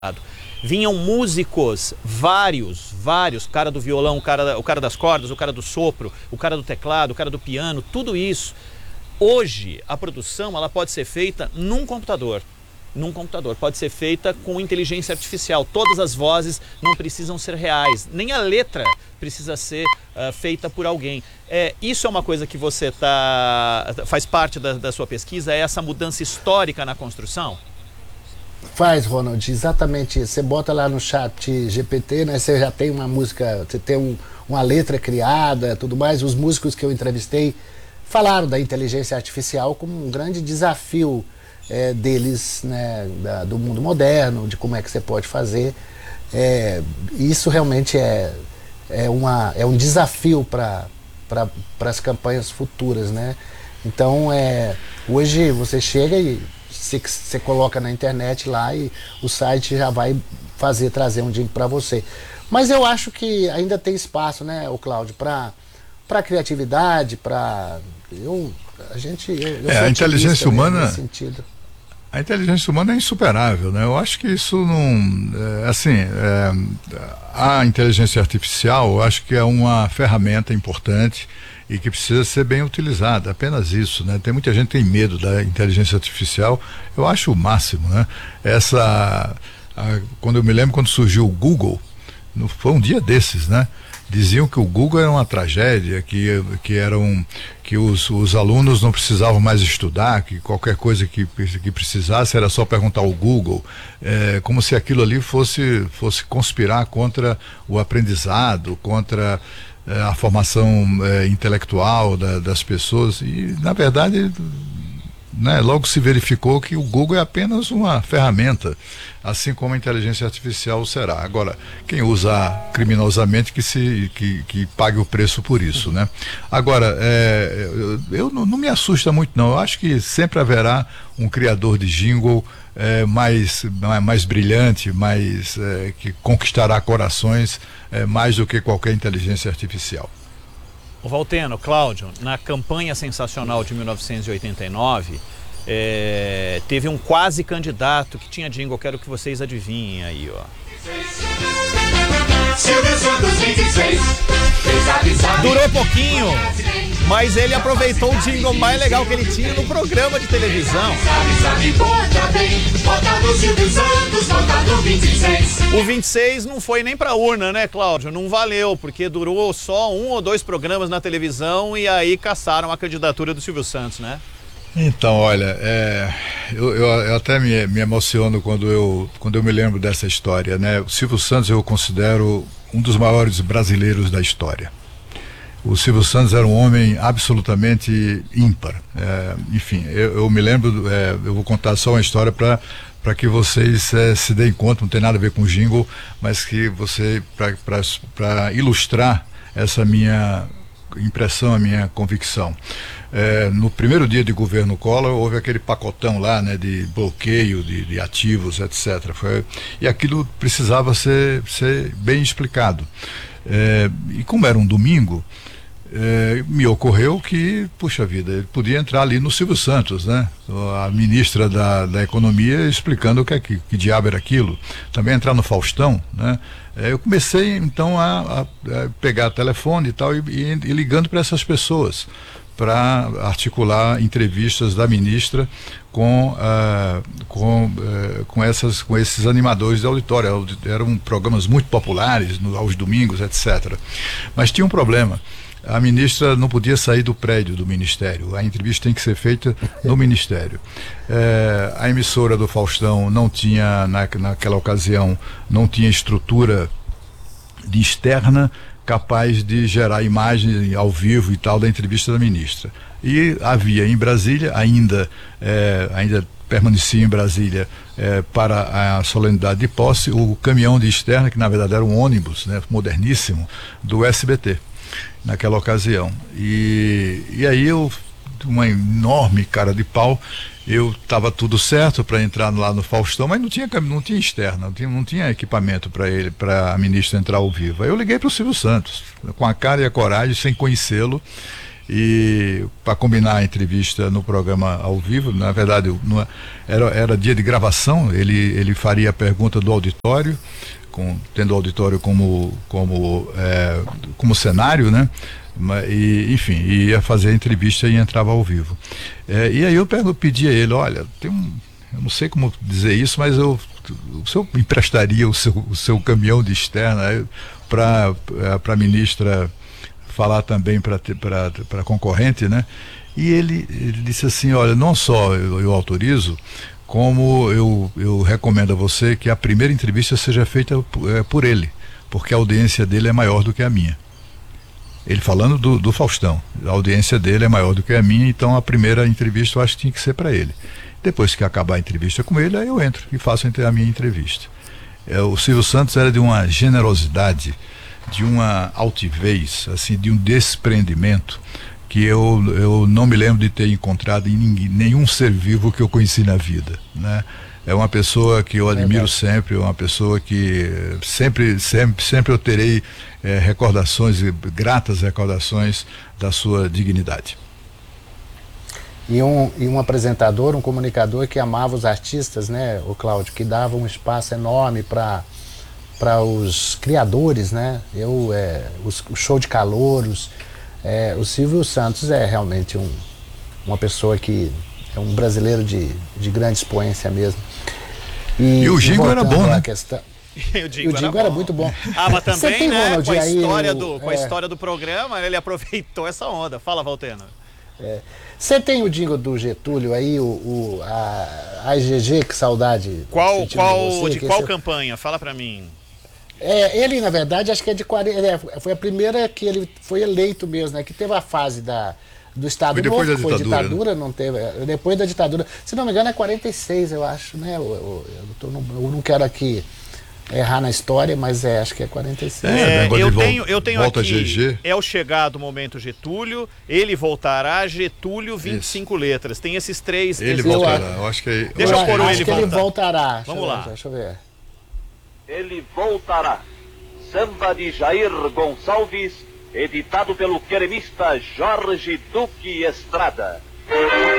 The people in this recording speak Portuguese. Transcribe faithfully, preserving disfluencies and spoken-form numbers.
Vinham músicos, vários, vários, o cara do violão, o cara, o cara das cordas, o cara do sopro, o cara do teclado, o cara do piano, tudo isso. Hoje, a produção ela pode ser feita num computador. Num computador, pode ser feita com inteligência artificial. Todas as vozes não precisam ser reais, nem a letra precisa ser uh, feita por alguém. É, isso é uma coisa que você tá, faz parte da, da sua pesquisa, é essa mudança histórica na construção? Faz, Ronald, exatamente isso. Você bota lá no chat G P T, né, você já tem uma música, você tem um, uma letra criada, tudo mais. Os músicos que eu entrevistei falaram da inteligência artificial como um grande desafio é, deles, né, da, do mundo moderno, de como é que você pode fazer. É, isso realmente é, é, uma, é um desafio para para as campanhas futuras, né? Então, é, hoje você chega e você coloca na internet lá e o site já vai fazer, trazer um jingle para você. Mas eu acho que ainda tem espaço, né, o Cláudio, para para criatividade, para eu a gente eu, eu é, a inteligência humana nesse sentido. A inteligência humana é insuperável, né? Eu acho que isso não, é, assim, é, a inteligência artificial, eu acho que é uma ferramenta importante e que precisa ser bem utilizada, apenas isso, né? Tem muita gente que tem medo da inteligência artificial, eu acho o máximo, né? Essa, a, quando eu me lembro quando surgiu o Google, no, foi um dia desses, né? Diziam que o Google era uma tragédia, que, que, eram, que os, os alunos não precisavam mais estudar, que qualquer coisa que, que precisasse era só perguntar ao Google, é, como se aquilo ali fosse, fosse conspirar contra o aprendizado, contra é, a formação é, intelectual da, das pessoas. E, na verdade, né, logo se verificou que o Google é apenas uma ferramenta, assim como a inteligência artificial será. Agora, quem usa criminosamente que se que, que pague o preço por isso, né? Agora, é, eu, eu não, não me assusta muito não. Eu acho que sempre haverá um criador de jingle é, mais mais brilhante, mais é, que conquistará corações é, mais do que qualquer inteligência artificial. O Valteno, Cláudio, na campanha sensacional de mil novecentos e oitenta e nove, é, teve um quase candidato que tinha jingle, quero que vocês adivinhem aí, ó. Durou pouquinho, mas ele aproveitou o jingle mais legal que ele tinha no programa de televisão. O vinte e seis não foi nem pra urna, né, Cláudio? Não valeu, porque durou só um ou dois programas na televisão e aí caçaram a candidatura do Silvio Santos, né? Então, olha, é, eu, eu, eu até me, me emociono quando eu, quando eu me lembro dessa história, né? O Silvio Santos eu considero um dos maiores brasileiros da história. O Silvio Santos era um homem absolutamente ímpar. É, enfim, eu, eu me lembro, é, eu vou contar só uma história para para que vocês é, se deem conta, não tem nada a ver com jingle, mas que você, para ilustrar essa minha impressão, a minha convicção. É, no primeiro dia de governo Collor, houve aquele pacotão lá, né, de bloqueio de, de ativos, etcétera. Foi, e aquilo precisava ser, ser bem explicado. É, e como era um domingo, é, me ocorreu que, puxa vida, ele podia entrar ali no Silvio Santos, né? A ministra da, da Economia explicando o que, é, que, que diabo era aquilo. Também entrar no Faustão, né? É, eu comecei então a, a, a pegar telefone e tal e, e, e ligando para essas pessoas para articular entrevistas da ministra com, uh, com, uh, com, essas, com esses animadores de auditório. Eram programas muito populares no, aos domingos, etcétera. Mas tinha um problema. A ministra não podia sair do prédio do Ministério. A entrevista tem que ser feita no Ministério. É, a emissora do Faustão não tinha, na, naquela ocasião, não tinha estrutura de externa capaz de gerar imagem ao vivo e tal da entrevista da ministra. E havia em Brasília, ainda, é, ainda permanecia em Brasília é, para a solenidade de posse, o caminhão de externa, que na verdade era um ônibus, né, moderníssimo, do S B T. Naquela ocasião. E, e aí eu, uma enorme cara de pau, eu estava tudo certo para entrar lá no Faustão, mas não tinha, não tinha externa, não tinha, não tinha equipamento para ele, para a ministra entrar ao vivo. Aí eu liguei para o Silvio Santos, com a cara e a coragem, sem conhecê-lo, e para combinar a entrevista no programa ao vivo, na verdade não, era, era dia de gravação, ele, ele faria a pergunta do auditório, com, tendo o auditório como, como, é, como cenário, né? E, enfim, ia fazer a entrevista e entrava ao vivo. É, e aí eu pedi a ele, olha, tem um, eu não sei como dizer isso, mas eu, o senhor me emprestaria o seu, o seu caminhão de externa para a ministra falar também para a concorrente, né? E ele, ele disse assim, olha, não só eu, eu autorizo, como eu, eu recomendo a você que a primeira entrevista seja feita é, por ele, porque a audiência dele é maior do que a minha. Ele falando do, do Faustão, a audiência dele é maior do que a minha, então a primeira entrevista eu acho que tinha que ser para ele. Depois que acabar a entrevista com ele, aí eu entro e faço a minha entrevista. É, o Silvio Santos era de uma generosidade, de uma altivez, assim, de um desprendimento que eu, eu não me lembro de ter encontrado em ninguém, nenhum ser vivo que eu conheci na vida, né? É uma pessoa que eu admiro sempre, uma pessoa que sempre, sempre, sempre eu terei é, recordações, gratas recordações da sua dignidade. E um, e um apresentador, um comunicador que amava os artistas, né, o Cláudio, que dava um espaço enorme para para os criadores, né? Eu, é, os, o show de calouros, é, o Silvio Santos é realmente um, uma pessoa que é um brasileiro de, de grande expoência mesmo. E, e o Jingo era bom, né? Questão, o Jingo, o Jingo era, era muito bom. Ah, mas também, tem, né, Ronald, com, a história aí, do, com é, a história do programa, ele aproveitou essa onda. Fala, Valtena. Você é, tem o jingle do Getúlio aí, o, o, a, a G G, que saudade. Qual, qual, você, de qual esse... campanha? Fala pra mim. É, ele, na verdade, acho que é de quarenta. É, foi a primeira que ele foi eleito mesmo, né? Que teve a fase da, do Estado foi depois Novo, da foi ditadura, ditadura, né? Não teve. Depois da ditadura. Se não me engano, é quarenta e seis, eu acho, né? Eu, eu, eu, tô, eu não quero aqui errar na história, mas é, acho que é quarenta e seis. É, é, eu, volta, tenho, eu tenho volta aqui, G G. É o chegado momento Getúlio, ele voltará, Getúlio, vinte e cinco Isso. letras. Tem esses três. Ele esses... voltará, eu acho que é... Deixa eu pôr o ele que voltar. ele voltará. Vamos deixa lá. Ver, deixa eu ver. Ele voltará. Samba de Jair Gonçalves, editado pelo queremista Jorge Duque Estrada.